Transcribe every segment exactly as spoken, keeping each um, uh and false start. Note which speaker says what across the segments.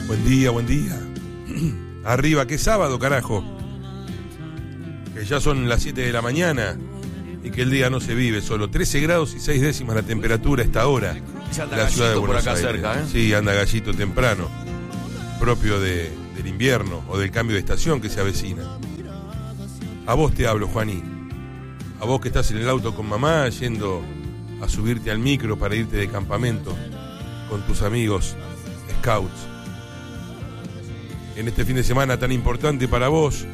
Speaker 1: Buen día, buen día. Arriba, qué sábado, carajo. Que ya son las siete de la mañana y que el día no se vive solo. trece grados y seis décimas la temperatura a esta hora.
Speaker 2: Ya anda
Speaker 1: La ciudad de
Speaker 2: Gallito por
Speaker 1: Buenos
Speaker 2: acá
Speaker 1: Aires.
Speaker 2: cerca, ¿eh?
Speaker 1: Sí, anda Gallito temprano, propio de, del invierno o del cambio de estación que se avecina. A vos te hablo, Juaní. A vos que estás en el auto con mamá yendo a subirte al micro para irte de campamento con tus amigos scouts. En este fin de semana tan importante para vos,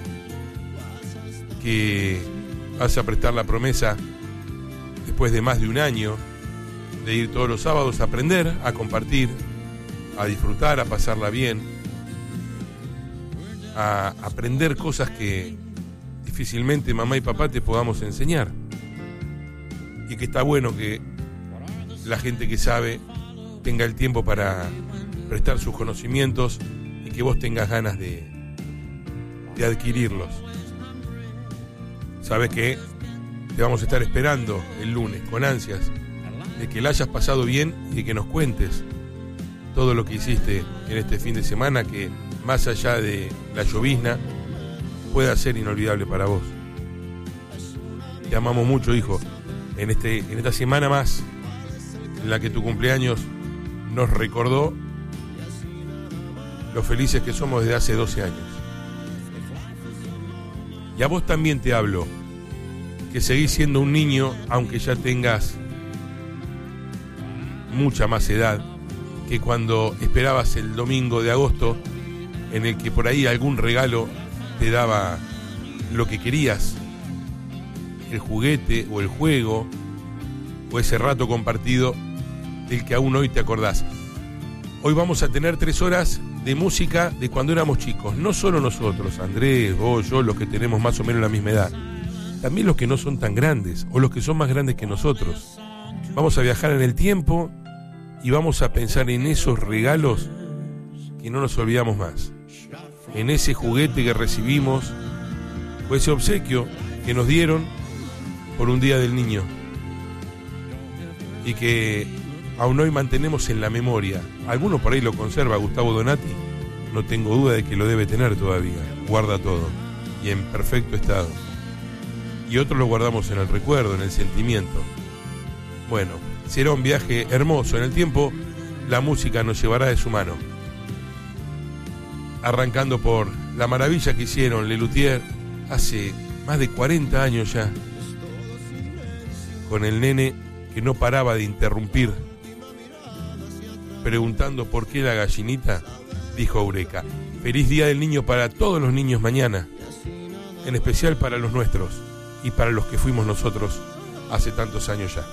Speaker 1: que vas a prestar la promesa después de más de un año de ir todos los sábados a aprender, a compartir, a disfrutar, a pasarla bien, a aprender cosas que difícilmente mamá y papá te podamos enseñar, y que está bueno que la gente que sabe tenga el tiempo para prestar sus conocimientos y que vos tengas ganas de, de adquirirlos. Sabes que te vamos a estar esperando el lunes con ansias de que la hayas pasado bien y de que nos cuentes todo lo que hiciste en este fin de semana, que más allá de la llovizna pueda ser inolvidable para vos. Te amamos mucho, hijo, en, este, en esta semana más en la que tu cumpleaños nos recordó lo felices que somos desde hace doce años. Y a vos también te hablo, que seguís siendo un niño aunque ya tengas mucha más edad que cuando esperabas el domingo de agosto, en el que por ahí algún regalo te daba lo que querías, el juguete o el juego o ese rato compartido del que aún hoy te acordás. Hoy vamos a tener tres horas de música de cuando éramos chicos, no solo nosotros, Andrés, vos, yo, los que tenemos más o menos la misma edad, también los que no son tan grandes o los que son más grandes que nosotros. Vamos a viajar en el tiempo y vamos a pensar en esos regalos que no nos olvidamos más, en ese juguete que recibimos o ese obsequio que nos dieron por un día del niño y que aún hoy mantenemos en la memoria. Alguno por ahí lo conserva, Gustavo Donati, no tengo duda de que lo debe tener todavía, guarda todo y en perfecto estado. Y otros lo guardamos en el recuerdo, en el sentimiento. Bueno, será un viaje hermoso en el tiempo, la música nos llevará de su mano. Arrancando por la maravilla que hicieron Lelutier hace más de cuarenta años ya, con el nene que no paraba de interrumpir, preguntando por qué la gallinita, dijo Eureka. Feliz Día del Niño para todos los niños mañana, en especial para los nuestros y para los que fuimos nosotros hace tantos años ya.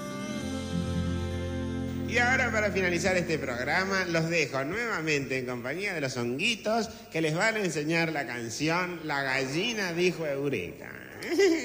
Speaker 3: Y ahora, para finalizar este programa, los dejo nuevamente en compañía de los honguitos que les van a enseñar la canción La gallina dijo Eureka.